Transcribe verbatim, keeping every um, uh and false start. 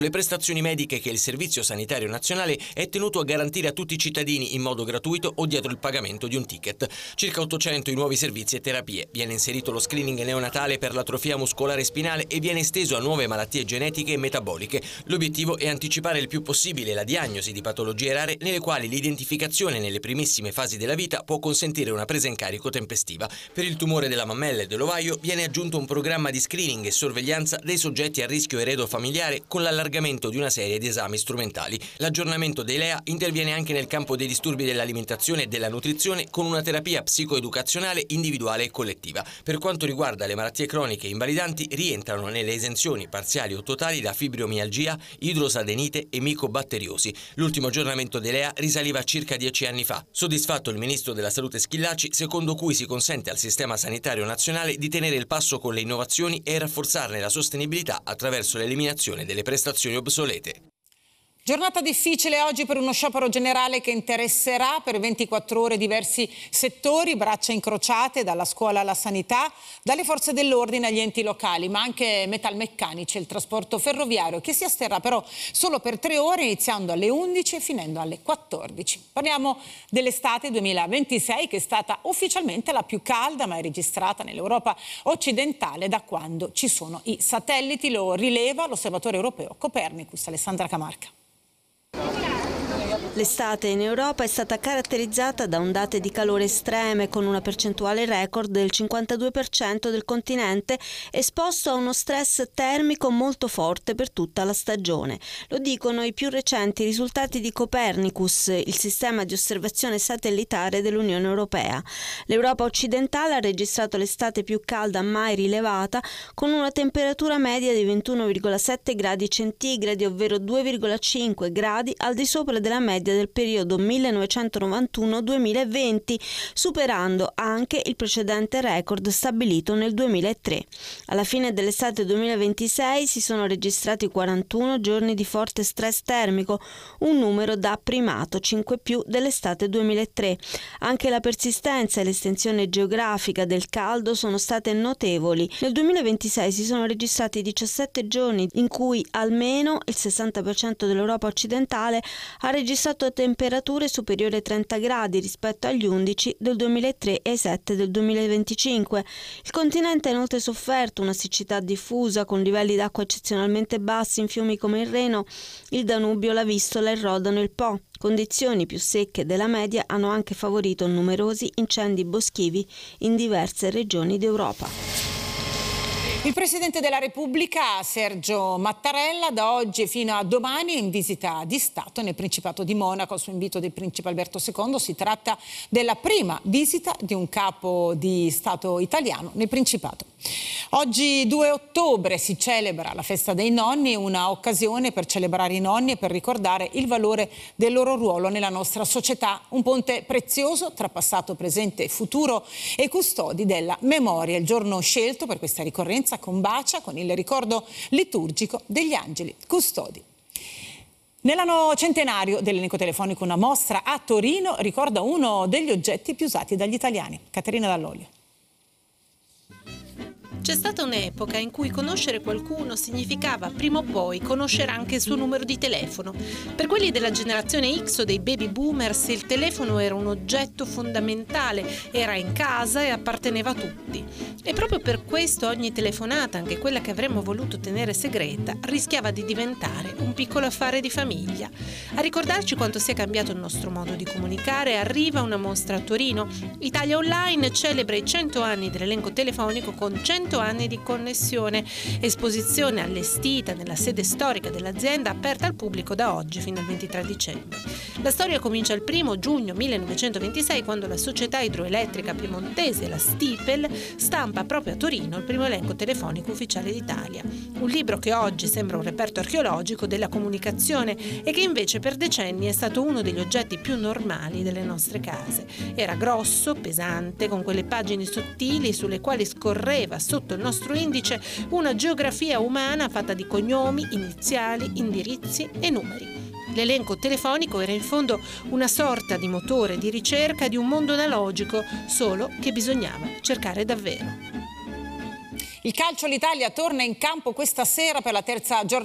le prestazioni mediche che il Servizio Sanitario Nazionale è tenuto a garantire a tutti i cittadini in modo gratuito o dietro il pagamento di un ticket. Circa ottocento i nuovi servizi e terapie. Viene inserito lo screening neonatale per l'atrofia muscolare spinale e viene esteso a nuove malattie genetiche e metaboliche. L'obiettivo è anticipare il più possibile la diagnosi di patologie rare nelle quali l'identificazione nelle primissime fasi della vita può consentire una presa in carico tempestiva. Per il tumore della mammella e dell'ovaio viene aggiunto un programma di screening e sorveglianza dei soggetti a rischio eredo familiare con l'allargamento di una serie di esami strumentali. L'aggiornamento dei L E A interviene anche nel campo dei disturbi dell'alimentazione e della nutrizione con una terapia psicoeducazionale individuale e collettiva. Per quanto riguarda le malattie croniche invalidanti, rientrano nelle esenzioni parziali o totali da fibromialgia, idrosadenite e micobatteriosi. L'ultimo aggiornamento dei L E A risaliva a circa dieci anni fa. Soddisfatto il ministro della Salute Schillaci, secondo cui si consente al sistema sanitario nazionale di tenere il passo con le innovazioni e rafforzarne la sostenibilità attraverso l'eliminazione delle prestazioni obsolete. Giornata difficile oggi per uno sciopero generale che interesserà per ventiquattro ore diversi settori, braccia incrociate dalla scuola alla sanità, dalle forze dell'ordine agli enti locali, ma anche metalmeccanici e il trasporto ferroviario che si asterrà però solo per tre ore iniziando alle undici e finendo alle quattordici. Parliamo dell'estate duemilaventisei che è stata ufficialmente la più calda mai registrata nell'Europa occidentale da quando ci sono i satelliti, lo rileva l'osservatorio europeo Copernicus. Alessandra Camarca. L'estate in Europa è stata caratterizzata da ondate di calore estreme con una percentuale record del cinquantadue per cento del continente esposto a uno stress termico molto forte per tutta la stagione. Lo dicono i più recenti risultati di Copernicus, il sistema di osservazione satellitare dell'Unione Europea. L'Europa occidentale ha registrato l'estate più calda mai rilevata con una temperatura media di ventuno virgola sette gradi centigradi, ovvero due virgola cinque gradi al di sopra della media del periodo millenovecentonovantuno duemilaventi, superando anche il precedente record stabilito nel duemilatré. Alla fine dell'estate duemilaventisei si sono registrati quarantuno giorni di forte stress termico, un numero da primato, cinque più dell'estate duemilatré. Anche la persistenza e l'estensione geografica del caldo sono state notevoli. Nel duemilaventisei si sono registrati diciassette giorni in cui almeno il sessanta per cento dell'Europa occidentale ha registrato temperature superiori ai trenta gradi rispetto agli undici del duemilatré e ai sette del duemilaventicinque. Il continente ha inoltre sofferto una siccità diffusa con livelli d'acqua eccezionalmente bassi in fiumi come il Reno, il Danubio, la Vistola, il Rodano e il Po. Condizioni più secche della media hanno anche favorito numerosi incendi boschivi in diverse regioni d'Europa. Il Presidente della Repubblica, Sergio Mattarella, da oggi fino a domani è in visita di Stato nel Principato di Monaco, su invito del Principe Alberto secondo. Si tratta della prima visita di un capo di Stato italiano nel Principato. Oggi due ottobre si celebra la festa dei nonni, una occasione per celebrare i nonni e per ricordare il valore del loro ruolo nella nostra società. Un ponte prezioso tra passato, presente e futuro e custodi della memoria. Il giorno scelto per questa ricorrenza combacia con il ricordo liturgico degli angeli custodi. Nell'anno centenario dell'elenco telefonico, una mostra a Torino ricorda uno degli oggetti più usati dagli italiani. Caterina Dall'Olio. C'è stata un'epoca in cui conoscere qualcuno significava prima o poi conoscere anche il suo numero di telefono. Per quelli della generazione X o dei baby boomers il telefono era un oggetto fondamentale, era in casa e apparteneva a tutti. E proprio per questo ogni telefonata, anche quella che avremmo voluto tenere segreta, rischiava di diventare un piccolo affare di famiglia. A ricordarci quanto sia cambiato il nostro modo di comunicare arriva una mostra a Torino. Italia Online celebra i cento anni dell'elenco telefonico con cento anni di connessione, esposizione allestita nella sede storica dell'azienda aperta al pubblico da oggi fino al ventitré dicembre. La storia comincia il primo giugno millenovecentoventisei quando la società idroelettrica piemontese, la Stipel, stampa proprio a Torino il primo elenco telefonico ufficiale d'Italia. Un libro che oggi sembra un reperto archeologico della comunicazione e che invece per decenni è stato uno degli oggetti più normali delle nostre case. Era grosso, pesante, con quelle pagine sottili sulle quali scorreva sotto il nostro indice una geografia umana fatta di cognomi, iniziali, indirizzi e numeri. L'elenco telefonico era in fondo una sorta di motore di ricerca di un mondo analogico, solo che bisognava cercare davvero. Il calcio, l'Italia torna in campo questa sera per la terza giornata.